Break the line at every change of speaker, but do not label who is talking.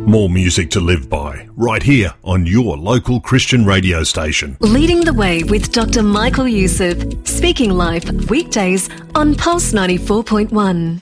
More music to live by, right here on your local Christian radio station.
Leading the Way with Dr. Michael Youssef, speaking live weekdays on Pulse 94.1.